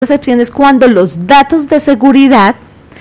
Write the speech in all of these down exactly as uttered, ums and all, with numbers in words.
excepción es cuando los datos de seguridad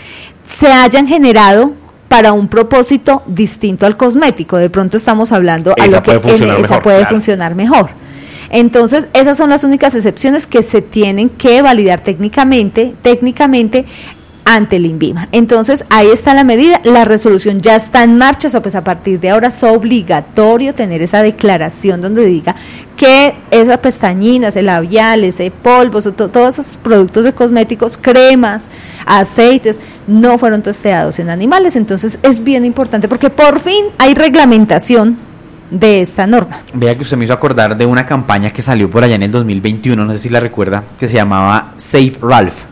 se hayan generado para un propósito distinto al cosmético. De pronto estamos hablando esa a lo que puede funcionar en, esa mejor, puede claro. funcionar mejor. Entonces, esas son las únicas excepciones que se tienen que validar técnicamente, técnicamente ante el INVIMA. Entonces, ahí está la medida, la resolución ya está en marcha, o sea, pues a partir de ahora es obligatorio tener esa declaración donde diga que esas pestañinas, el labial, ese polvos, to, todos esos productos de cosméticos, cremas, aceites, no fueron testeados en animales. Entonces, es bien importante porque por fin hay reglamentación de esta norma. Vea que usted me hizo acordar de una campaña que salió por allá en el dos mil veintiuno, no sé si la recuerda, que se llamaba Save Ralph.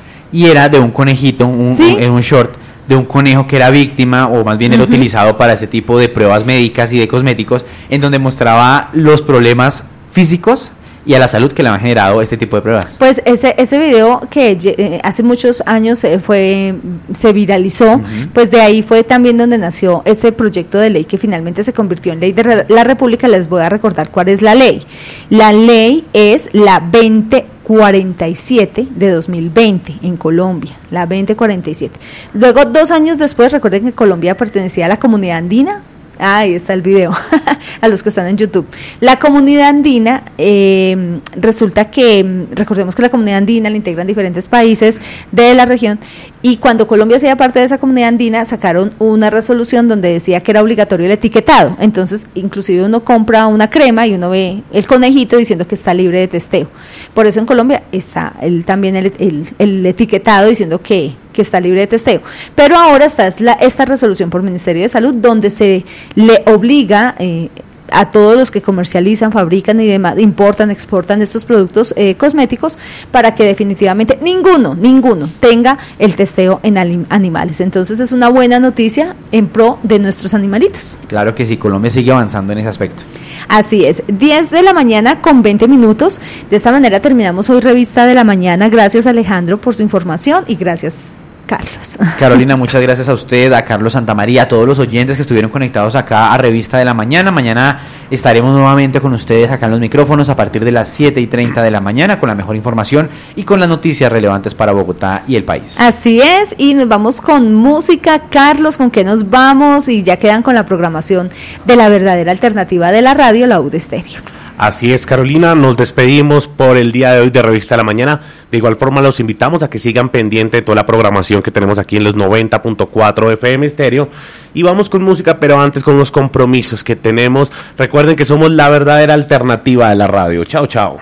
Y era de un conejito, un, ¿Sí? un, un short, de un conejo que era víctima, o más bien era uh-huh. utilizado para ese tipo de pruebas médicas y de cosméticos, en donde mostraba los problemas físicos y a la salud que le han generado este tipo de pruebas. Pues ese ese video que eh, hace muchos años eh, fue se viralizó, uh-huh. pues de ahí fue también donde nació ese proyecto de ley que finalmente se convirtió en ley de re- la República. Les voy a recordar cuál es la ley. La ley es la veinte cuarenta y siete de dos mil veinte en Colombia, la veinte cuarenta y siete. Luego, dos años después, recuerden que Colombia pertenecía a la comunidad andina. Ah, ahí está el video, a los que están en YouTube. La comunidad andina, eh, resulta que, recordemos que la comunidad andina la integran diferentes países de la región, y cuando Colombia hacía parte de esa comunidad andina, sacaron una resolución donde decía que era obligatorio el etiquetado. Entonces, inclusive uno compra una crema y uno ve el conejito diciendo que está libre de testeo. Por eso en Colombia está el, también el, el, el etiquetado diciendo que que está libre de testeo. Pero ahora está la, esta resolución por Ministerio de Salud, donde se le obliga eh, a todos los que comercializan, fabrican y demás, importan, exportan estos productos eh, cosméticos, para que definitivamente ninguno, ninguno tenga el testeo en anim- animales. Entonces es una buena noticia en pro de nuestros animalitos. Claro que sí, Colombia sigue avanzando en ese aspecto. Así es, diez de la mañana con veinte minutos. De esta manera terminamos hoy Revista de la Mañana. Gracias, Alejandro, por su información, y gracias, Carlos. Carolina, muchas gracias a usted, a Carlos Santamaría, a todos los oyentes que estuvieron conectados acá a Revista de la Mañana. Mañana estaremos nuevamente con ustedes acá en los micrófonos a partir de las siete y treinta de la mañana con la mejor información y con las noticias relevantes para Bogotá y el país. Así es, y nos vamos con música. Carlos, ¿con qué nos vamos? Y ya quedan con la programación de la verdadera alternativa de la radio, la U D Estéreo. Así es, Carolina, nos despedimos por el día de hoy de Revista de la Mañana. De igual forma los invitamos a que sigan pendientes de toda la programación que tenemos aquí en los noventa punto cuatro F M Estéreo. Y vamos con música, pero antes con unos compromisos que tenemos. Recuerden que somos la verdadera alternativa de la radio. Chao, chao.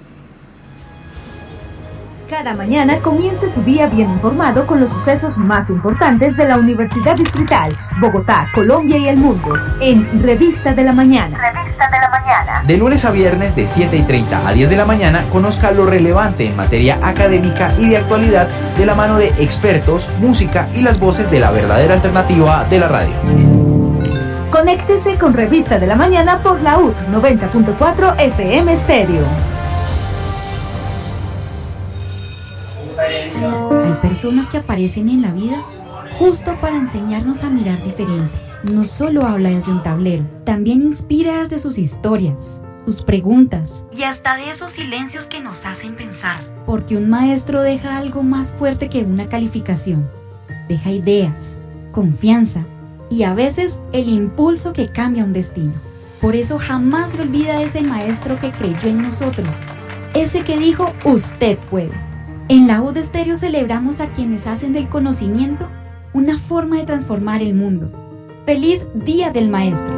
Cada mañana comience su día bien informado con los sucesos más importantes de la Universidad Distrital, Bogotá, Colombia y el mundo, en Revista de la Mañana. Revista de la Mañana. De lunes a viernes de siete y treinta a diez de la mañana, conozca lo relevante en materia académica y de actualidad de la mano de expertos, música y las voces de la verdadera alternativa de la radio. Conéctese con Revista de la Mañana por la U T noventa punto cuatro F M Estéreo. Hay personas que aparecen en la vida justo para enseñarnos a mirar diferente. No solo habla desde un tablero, también inspira desde sus historias, sus preguntas y hasta de esos silencios que nos hacen pensar. Porque un maestro deja algo más fuerte que una calificación. Deja ideas, confianza y a veces el impulso que cambia un destino. Por eso jamás se olvida de ese maestro que creyó en nosotros, ese que dijo: usted puede. En la U D Estéreo celebramos a quienes hacen del conocimiento una forma de transformar el mundo. ¡Feliz Día del Maestro!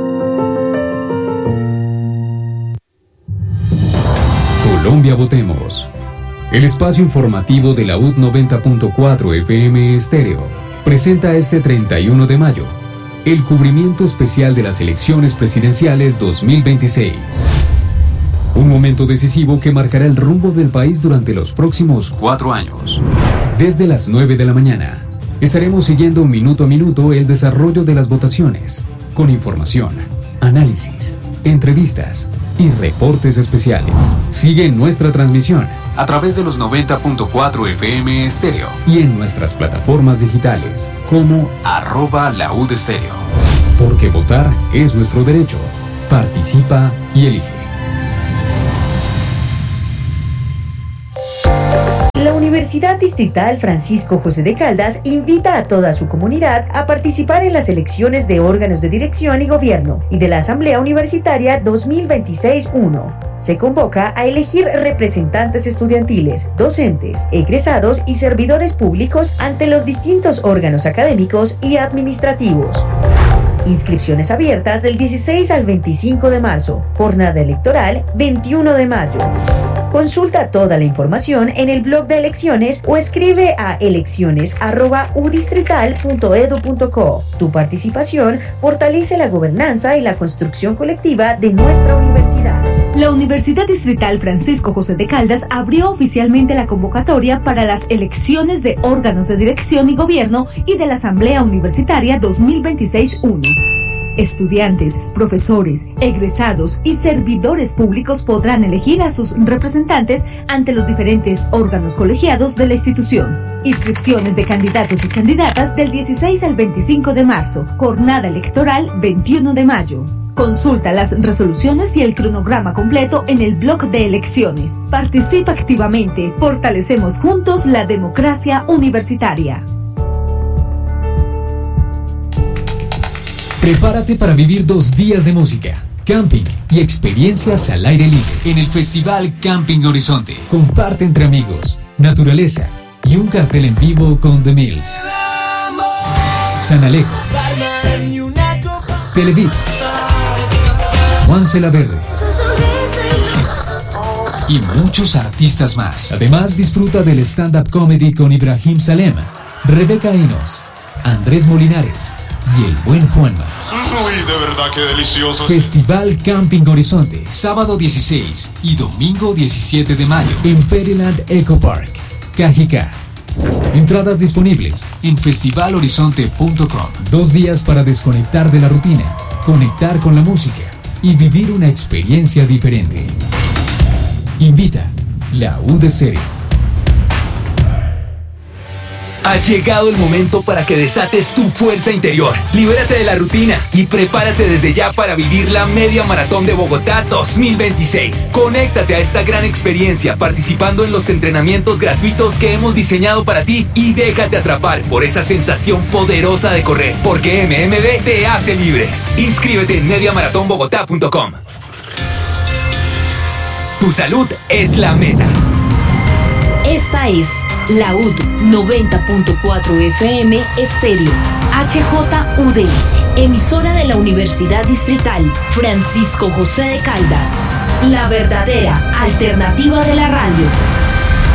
Colombia Votemos. El espacio informativo de la U D noventa punto cuatro F M Estéreo presenta este treinta y uno de mayo el cubrimiento especial de las elecciones presidenciales dos mil veintiséis. Un momento decisivo que marcará el rumbo del país durante los próximos cuatro años. Desde las nueve de la mañana, estaremos siguiendo minuto a minuto el desarrollo de las votaciones, con información, análisis, entrevistas y reportes especiales. Sigue nuestra transmisión a través de los noventa punto cuatro F M Estéreo y en nuestras plataformas digitales como arroba la U D Estéreo. Porque votar es nuestro derecho. Participa y elige. Universidad Distrital Francisco José de Caldas invita a toda su comunidad a participar en las elecciones de órganos de dirección y gobierno y de la Asamblea Universitaria dos mil veintiséis uno. Se convoca a elegir representantes estudiantiles, docentes, egresados y servidores públicos ante los distintos órganos académicos y administrativos. Inscripciones abiertas del dieciséis al veinticinco de marzo. Jornada electoral veintiuno de mayo. Consulta toda la información en el blog de elecciones o escribe a elecciones arroba u distrital punto edu punto co. Tu participación fortalece la gobernanza y la construcción colectiva de nuestra universidad. La Universidad Distrital Francisco José de Caldas abrió oficialmente la convocatoria para las elecciones de órganos de dirección y gobierno y de la Asamblea Universitaria dos mil veintiséis uno. Estudiantes, profesores, egresados y servidores públicos podrán elegir a sus representantes ante los diferentes órganos colegiados de la institución. Inscripciones de candidatos y candidatas del dieciséis al veinticinco de marzo. Jornada electoral veintiuno de mayo. Consulta las resoluciones y el cronograma completo en el blog de elecciones. Participa activamente. Fortalecemos juntos la democracia universitaria. Prepárate para vivir dos días de música, camping y experiencias al aire libre en el Festival Camping Horizonte. Comparte entre amigos, naturaleza y un cartel en vivo con The Mills, San Alejo, Televid, Juan La Verde y muchos artistas más. Además, disfruta del stand-up comedy con Ibrahim Salem, Rebeca Enos, Andrés Molinares y el buen Juanma. Uy, de verdad que delicioso. Festival Camping Horizonte, sábado dieciséis y domingo diecisiete de mayo en Pereland Eco Park, Cajicá. Entradas disponibles en festival horizonte punto com. Dos días para desconectar de la rutina, conectar con la música y vivir una experiencia diferente. Invita la U de Serio. Ha llegado el momento para que desates tu fuerza interior. Libérate de la rutina y prepárate desde ya para vivir la Media Maratón de Bogotá dos mil veintiséis. Conéctate a esta gran experiencia participando en los entrenamientos gratuitos que hemos diseñado para ti y déjate atrapar por esa sensación poderosa de correr, porque M M B te hace libres. Inscríbete en media maratón bogotá punto com. Tu salud es la meta. Esta es la U D noventa punto cuatro F M Estéreo, H J U D, emisora de la Universidad Distrital Francisco José de Caldas, la verdadera alternativa de la radio.